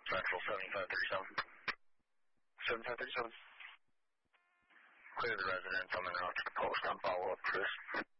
Central 7537. 7537. Clear the residence on the route to the post on follow-up, Chris.